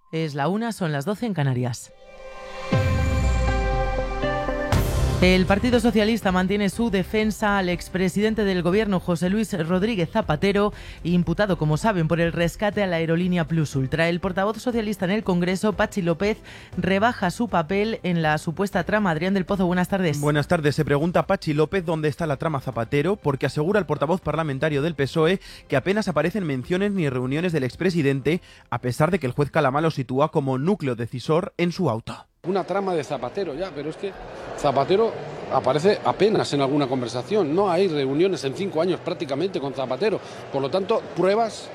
Es la 1, son las 12 en Canarias. El Partido Socialista mantiene su defensa al expresidente del Gobierno, José Luis Rodríguez Zapatero, imputado, como saben, por el rescate a la aerolínea Plus Ultra. El portavoz socialista en el Congreso, Patxi López, rebaja su papel en la supuesta trama. Adrián del Pozo, buenas tardes. Buenas tardes. Se pregunta Patxi López dónde está la trama Zapatero, porque asegura el portavoz parlamentario del PSOE que apenas aparecen menciones ni reuniones del expresidente, a pesar de que el juez Calamá lo sitúa como núcleo decisor en su auto. Una trama de Zapatero ya, pero es que Zapatero aparece apenas en alguna conversación. No hay reuniones en 5 años prácticamente con Zapatero. Por lo tanto, pruebas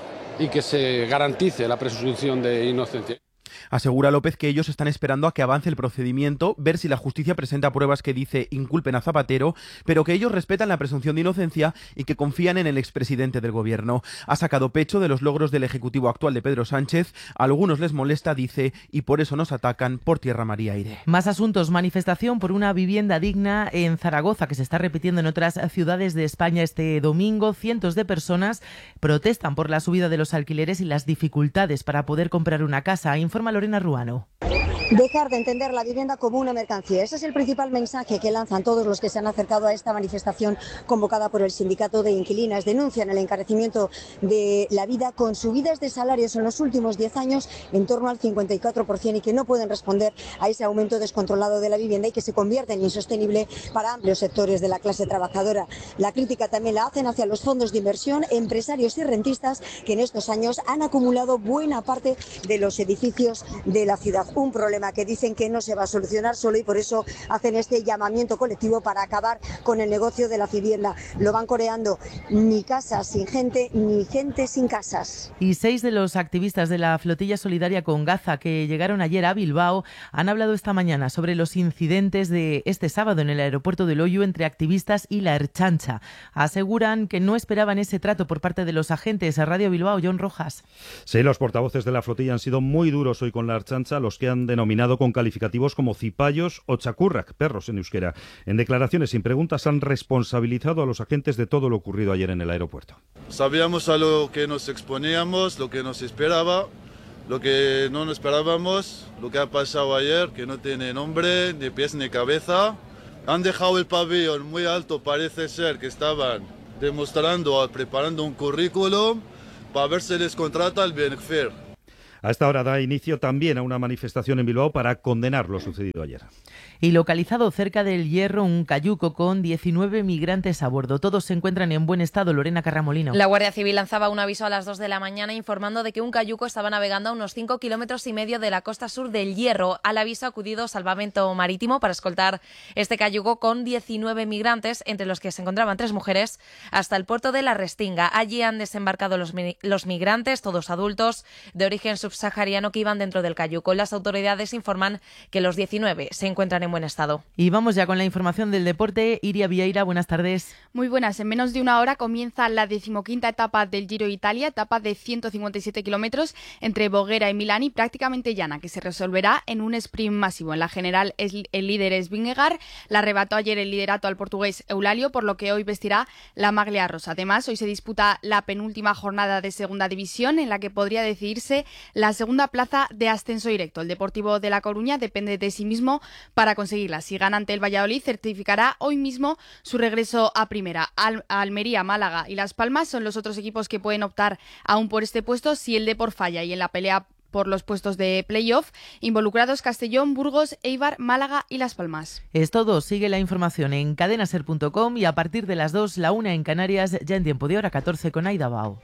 y que se garantice la presunción de inocencia. Asegura López que ellos están esperando a que avance el procedimiento, ver si la justicia presenta pruebas que dice inculpen a Zapatero, pero que ellos respetan la presunción de inocencia y que confían en el expresidente del Gobierno. Ha sacado pecho de los logros del Ejecutivo actual de Pedro Sánchez. A algunos les molesta, dice, y por eso nos atacan por tierra, mar y aire. Más asuntos. Manifestación por una vivienda digna en Zaragoza, que se está repitiendo en otras ciudades de España este domingo. Cientos de personas protestan por la subida de los alquileres y las dificultades para poder comprar una casa. Informa Lorena Ruano. Dejar de entender la vivienda como una mercancía. Ese es el principal mensaje que lanzan todos los que se han acercado a esta manifestación convocada por el Sindicato de Inquilinas. Denuncian el encarecimiento de la vida con subidas de salarios en los últimos 10 años en torno al 54% y que no pueden responder a ese aumento descontrolado de la vivienda y que se convierte en insostenible para amplios sectores de la clase trabajadora. La crítica también la hacen hacia los fondos de inversión, empresarios y rentistas que en estos años han acumulado buena parte de los edificios de la ciudad. Un problema que dicen que no se va a solucionar solo y por eso hacen este llamamiento colectivo para acabar con el negocio de la vivienda. Lo van coreando: ni casas sin gente, ni gente sin casas. Y 6 de los activistas de la flotilla solidaria con Gaza que llegaron ayer a Bilbao han hablado esta mañana sobre los incidentes de este sábado en el aeropuerto de Loiu entre activistas y la Ertzaintza. Aseguran que no esperaban ese trato por parte de los agentes. A Radio Bilbao, Jon Rojas. Sí, los portavoces de la flotilla han sido muy duros hoy con la Ertzaintza, los que han denominado con calificativos como cipayos o txakurrak, perros en euskera. En declaraciones sin preguntas han responsabilizado a los agentes de todo lo ocurrido ayer en el aeropuerto. Sabíamos a lo que nos exponíamos, lo que nos esperaba, lo que no nos esperábamos, lo que ha pasado ayer, que no tiene nombre, ni pies ni cabeza. Han dejado el pabellón muy alto, parece ser que estaban demostrando, preparando un currículum para ver si les contrata el Benfer. A esta hora da inicio también a una manifestación en Bilbao para condenar lo sucedido ayer. Y localizado cerca del Hierro un cayuco con 19 migrantes a bordo. Todos se encuentran en buen estado. Lorena Carramolino. La Guardia Civil lanzaba un aviso a las 2 de la mañana informando de que un cayuco estaba navegando a unos 5,5 kilómetros de la costa sur del Hierro. Al aviso ha acudido Salvamento Marítimo para escoltar este cayuco con 19 migrantes, entre los que se encontraban 3 mujeres, hasta el puerto de La Restinga. Allí han desembarcado los migrantes, todos adultos, de origen subsahariano, que iban dentro del cayuco. Las autoridades informan que los 19 se encuentran en buen estado. Y vamos ya con la información del deporte. Iria Vieira, buenas tardes. Muy buenas. En menos de una hora comienza la 15ª etapa del Giro Italia, etapa de 157 kilómetros entre Voghera y Milán y prácticamente llana, que se resolverá en un sprint masivo. En la general el líder es Vingegaard, le arrebató ayer el liderato al portugués Eulalio, por lo que hoy vestirá la maglia rosa. Además, hoy se disputa la penúltima jornada de segunda división, en la que podría decidirse la segunda plaza de ascenso directo. El Deportivo de La Coruña depende de sí mismo para conseguirla. Si gana ante el Valladolid, certificará hoy mismo su regreso a primera. Almería, Málaga y Las Palmas son los otros equipos que pueden optar aún por este puesto si el Depor falla, y en la pelea por los puestos de playoff involucrados Castellón, Burgos, Eibar, Málaga y Las Palmas. Es todo. Sigue la información en cadenaser.com y a partir de las 2, la 1 en Canarias, ya en tiempo de hora 14 con Aida Bao.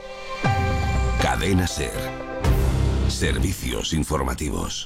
Cadena Ser. Servicios informativos.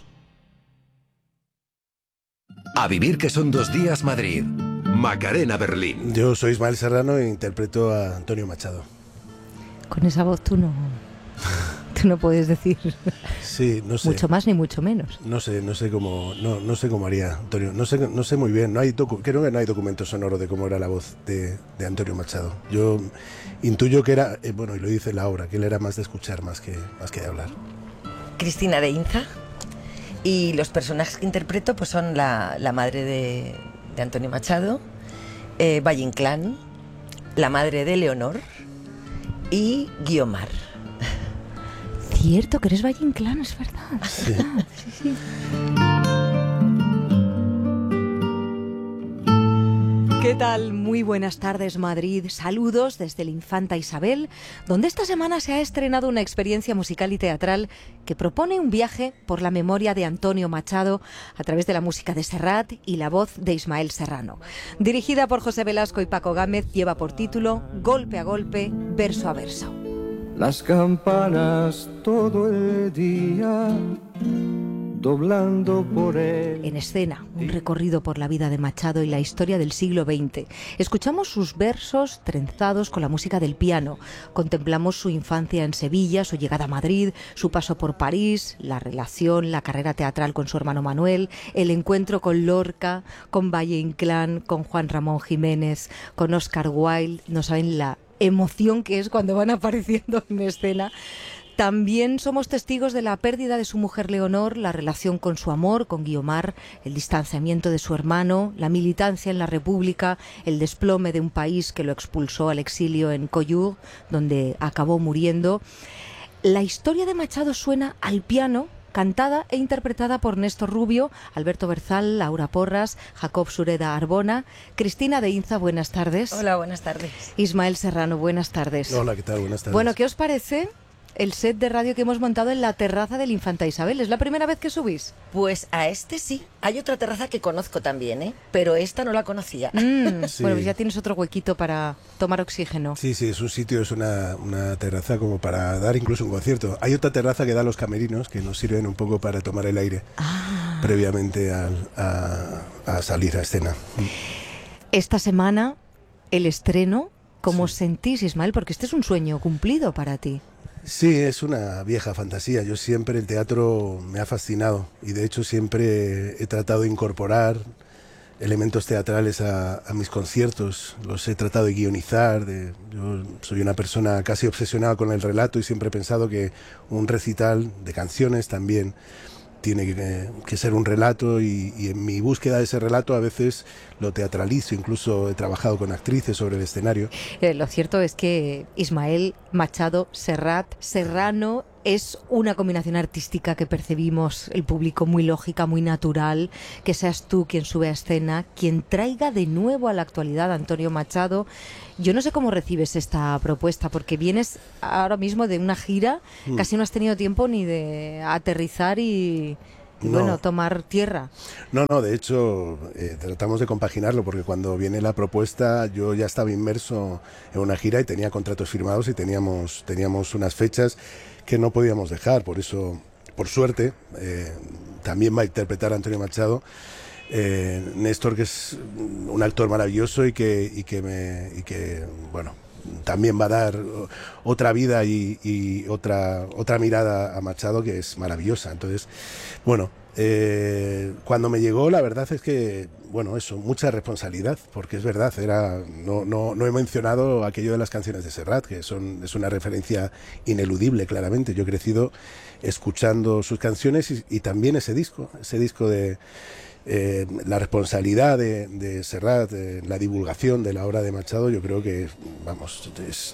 A vivir, que son 2 días Madrid. Macarena, Berlín. Yo soy Ismael Serrano e interpreto a Antonio Machado. Con esa voz tú no puedes decir sí, no sé. Mucho más ni mucho menos. No sé cómo haría Antonio. No sé muy bien. Creo que no hay documento sonoro de cómo era la voz de Antonio Machado. Yo intuyo que era, y lo dice la obra, que él era más de escuchar más que de hablar. Cristina de Inza. Y los personajes que interpreto pues son la madre de Antonio Machado, Valle Inclán, la madre de Leonor y Guiomar. cierto, que eres Valle Inclán, es verdad. Sí. Sí. ¿Qué tal? Muy buenas tardes, Madrid. Saludos desde el Infanta Isabel, donde esta semana se ha estrenado una experiencia musical y teatral que propone un viaje por la memoria de Antonio Machado a través de la música de Serrat y la voz de Ismael Serrano. Dirigida por José Velasco y Paco Gámez, lleva por título Golpe a golpe, verso a verso. Las campanas todo el día doblando por él. En escena, un recorrido por la vida de Machado y la historia del siglo XX. Escuchamos sus versos trenzados con la música del piano. Contemplamos su infancia en Sevilla, su llegada a Madrid, su paso por París, la relación, la carrera teatral con su hermano Manuel, el encuentro con Lorca, con Valle Inclán, con Juan Ramón Jiménez, con Oscar Wilde. No saben la emoción que es cuando van apareciendo en escena. También somos testigos de la pérdida de su mujer Leonor, la relación con su amor, con Guiomar, el distanciamiento de su hermano, la militancia en la República, el desplome de un país que lo expulsó al exilio en Collioure, donde acabó muriendo. La historia de Machado suena al piano, cantada e interpretada por Néstor Rubio, Alberto Berzal, Laura Porras, Jacob Sureda Arbona, Cristina de Inza, buenas tardes. Hola, buenas tardes. Ismael Serrano, buenas tardes. Hola, ¿qué tal? Buenas tardes. Bueno, ¿qué os parece el set de radio que hemos montado en la terraza del Infanta Isabel? ¿Es la primera vez que subís? Pues a este sí. Hay otra terraza que conozco también, ¿eh? Pero esta no la conocía. Sí. Bueno, pues ya tienes otro huequito para tomar oxígeno. Sí, es un sitio, es una terraza como para dar incluso un concierto. Hay otra terraza que da los camerinos, que nos sirven un poco para tomar el aire previamente a salir a escena. Esta semana, el estreno, ¿cómo os sentís, Ismael? Porque este es un sueño cumplido para ti. Sí, es una vieja fantasía. Yo siempre el teatro me ha fascinado y de hecho siempre he tratado de incorporar elementos teatrales a mis conciertos. Los he tratado de guionizar. Yo soy una persona casi obsesionada con el relato y siempre he pensado que un recital de canciones también tiene que ser un relato y en mi búsqueda de ese relato a veces lo teatralizo, incluso he trabajado con actrices sobre el escenario. Lo cierto es que Ismael Machado Serrat, Serrano, es una combinación artística que percibimos el público muy lógica, muy natural, que seas tú quien sube a escena, quien traiga de nuevo a la actualidad a Antonio Machado. Yo no sé cómo recibes esta propuesta, porque vienes ahora mismo de una gira, casi no has tenido tiempo ni de aterrizar y bueno, tomar tierra. No, de hecho tratamos de compaginarlo porque cuando viene la propuesta yo ya estaba inmerso en una gira y tenía contratos firmados y teníamos unas fechas que no podíamos dejar. Por eso, por suerte, también va a interpretar a Antonio Machado Néstor, que es un actor maravilloso y que bueno, también va a dar otra vida y otra mirada a Machado que es maravillosa. Entonces, bueno, cuando me llegó, la verdad es que, bueno, eso, mucha responsabilidad, porque es verdad, no he mencionado aquello de las canciones de Serrat, que es una referencia ineludible, claramente. Yo he crecido escuchando sus canciones y también ese disco de la responsabilidad de Serrat, la divulgación de la obra de Machado, yo creo que, vamos,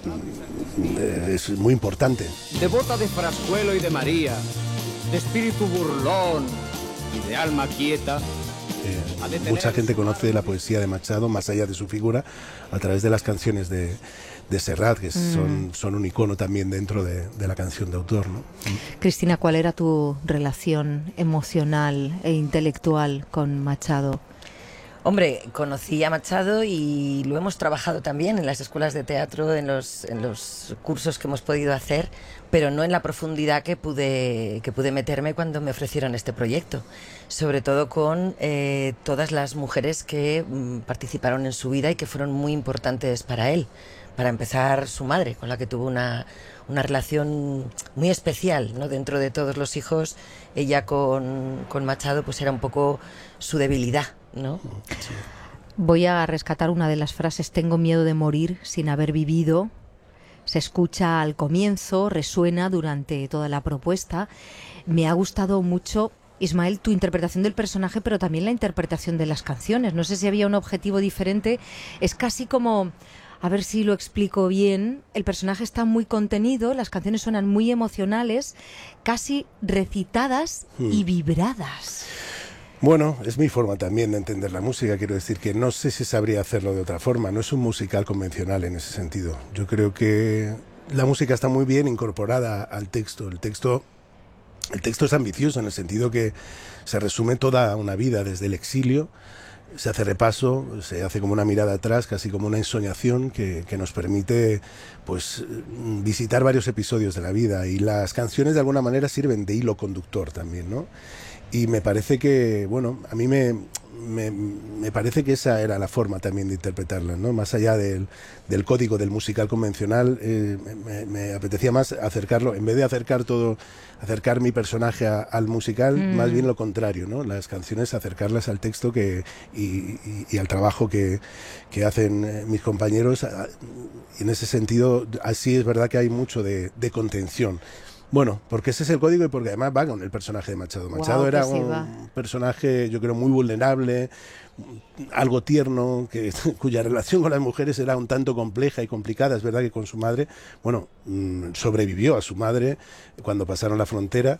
es muy importante. Devota de Frascuelo y de María, de espíritu burlón y de alma quieta. Mucha gente conoce la poesía de Machado, más allá de su figura, a través de las canciones de Serrat, que son un icono también dentro de la canción de autor, ¿no? Cristina, ¿cuál era tu relación emocional e intelectual con Machado? Hombre, conocí a Machado y lo hemos trabajado también en las escuelas de teatro, en los cursos que hemos podido hacer, pero no en la profundidad que pude meterme cuando me ofrecieron este proyecto. Sobre todo con todas las mujeres que participaron en su vida y que fueron muy importantes para él. Para empezar, su madre, con la que tuvo una relación muy especial, ¿no? Dentro de todos los hijos, ella con Machado pues era un poco su debilidad, ¿no? Voy a rescatar una de las frases: tengo miedo de morir sin haber vivido. Se escucha al comienzo, resuena durante toda la propuesta. Me ha gustado mucho, Ismael, tu interpretación del personaje, pero también la interpretación de las canciones. No sé si había un objetivo diferente. Es casi como A ver si lo explico bien. El personaje está muy contenido, las canciones suenan muy emocionales, casi recitadas y vibradas. Bueno, es mi forma también de entender la música. Quiero decir que no sé si sabría hacerlo de otra forma. No es un musical convencional en ese sentido. Yo creo que la música está muy bien incorporada al texto. El texto es ambicioso en el sentido que se resume toda una vida desde el exilio. Se hace repaso, se hace como una mirada atrás, casi como una ensoñación que nos permite pues visitar varios episodios de la vida, y las canciones de alguna manera sirven de hilo conductor también, ¿no? Y me parece que, bueno, a mí me parece que esa era la forma también de interpretarla, ¿no? Más allá del código del musical convencional, me apetecía más acercarlo, en vez de acercar mi personaje al musical, más bien lo contrario, ¿no? Las canciones acercarlas al texto y al trabajo que hacen mis compañeros. Y en ese sentido, así es verdad que hay mucho de contención. Bueno, porque ese es el código y porque además va con el personaje de Machado. Machado era un personaje, yo creo, muy vulnerable, algo tierno, cuya relación con las mujeres era un tanto compleja y complicada. Es verdad que con su madre, bueno, sobrevivió a su madre cuando pasaron la frontera.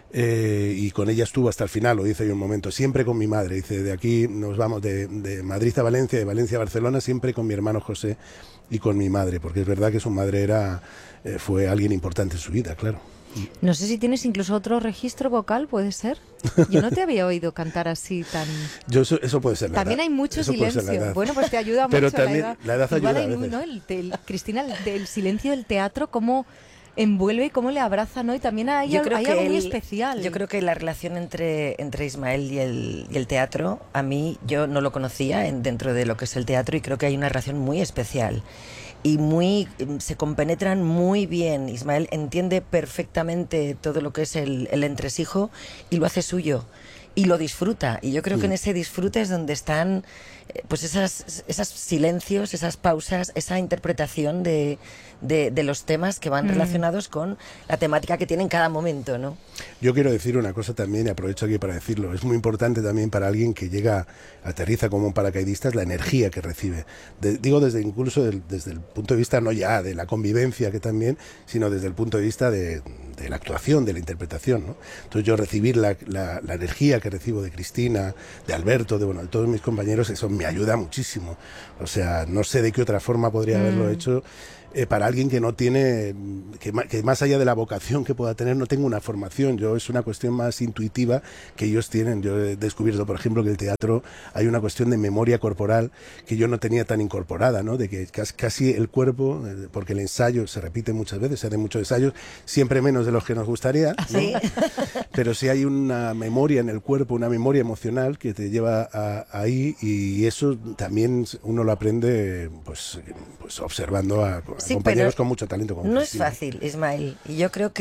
Y con ella estuvo hasta el final, lo dice en un momento, siempre con mi madre. Dice, de aquí nos vamos de Madrid a Valencia, de Valencia a Barcelona, siempre con mi hermano José y con mi madre, porque es verdad que su madre fue alguien importante en su vida, claro. No sé si tienes incluso otro registro vocal, ¿puede ser? Yo no te había oído cantar así tan... Eso puede ser la También edad. hay mucho Eso silencio. Bueno, pues te ayuda Pero mucho también la edad ayuda Igual a veces. ¿no? Cristina, el silencio del teatro, cómo envuelve y cómo le abraza, ¿no? Y también hay algo muy especial. Yo creo que la relación entre Ismael y el teatro, a mí, yo no lo conocía dentro de lo que es el teatro, y creo que hay una relación muy especial. Y se compenetran muy bien. Ismael entiende perfectamente todo lo que es el entresijo y lo hace suyo y lo disfruta. Y yo creo que en ese disfrute es donde están pues esos silencios, esas pausas, esa interpretación de los temas que van relacionados con la temática que tiene en cada momento, ¿no? Yo quiero decir una cosa también, y aprovecho aquí para decirlo. Es muy importante también para alguien que aterriza como un paracaidista, es la energía que recibe. Digo incluso desde el punto de vista no ya de la convivencia, que también, sino desde el punto de vista de la actuación, de la interpretación, ¿no? Entonces yo recibir la energía que recibo de Cristina, de Alberto, de todos mis compañeros, eso me ayuda muchísimo. O sea, no sé de qué otra forma podría haberlo hecho. Para alguien que no tiene, que más allá de la vocación que pueda tener, no tengo una formación. Es una cuestión más intuitiva que ellos tienen. Yo he descubierto, por ejemplo, que el teatro hay una cuestión de memoria corporal que yo no tenía tan incorporada, ¿no? De que casi el cuerpo, porque el ensayo se repite muchas veces, se hacen muchos ensayos, siempre menos de los que nos gustaría, ¿no? ¿Sí? Pero sí hay una memoria en el cuerpo, una memoria emocional que te lleva ahí, y eso también uno lo aprende pues observando a compañeros con mucho talento. Como no Cristina. Es fácil, Ismael. Y yo creo que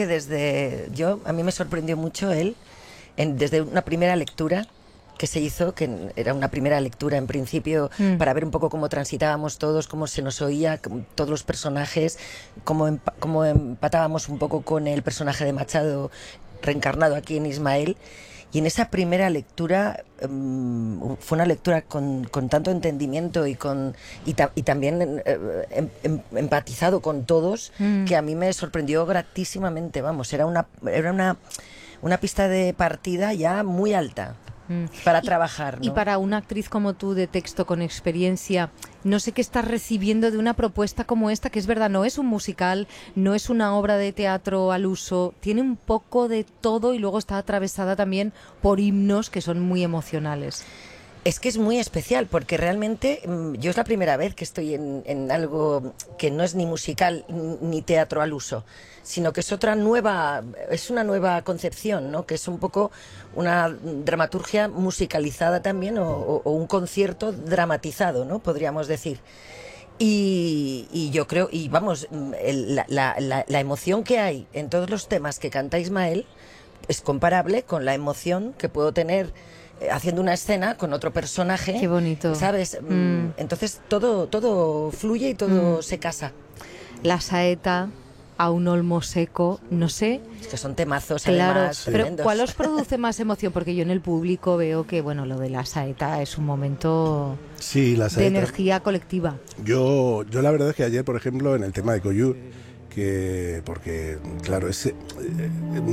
a mí me sorprendió mucho él, desde una primera lectura que se hizo, que era una primera lectura en principio para ver un poco cómo transitábamos todos, cómo se nos oía, todos los personajes, cómo empatábamos un poco con el personaje de Machado reencarnado aquí en Ismael. Y en esa primera lectura fue una lectura con tanto entendimiento y también empatizado con todos, que a mí me sorprendió gratísimamente. Vamos, era una pista de partida ya muy alta para trabajar, ¿no? Y para una actriz como tú, de texto con experiencia, no sé qué estás recibiendo de una propuesta como esta, que es verdad, no es un musical, no es una obra de teatro al uso, tiene un poco de todo y luego está atravesada también por himnos que son muy emocionales. Es que es muy especial, porque realmente yo es la primera vez que estoy en algo que no es ni musical ni teatro al uso, sino que es una nueva concepción, ¿no? Que es un poco una dramaturgia musicalizada también, o un concierto dramatizado, ¿no? Podríamos decir. Y yo creo, y vamos, la emoción que hay en todos los temas que canta Ismael es comparable con la emoción que puedo tener haciendo una escena con otro personaje. Qué bonito. ¿Sabes? Entonces todo fluye y todo se casa. La saeta, a un olmo seco, no sé. Es que son temazos, claro, además, pero tremendos. ¿cuál os produce más emoción? Porque yo en el público veo que, bueno, lo de la saeta es un momento Sí, la de saeta. energía colectiva. Yo la verdad es que ayer, por ejemplo, en el tema de Coyur, porque claro,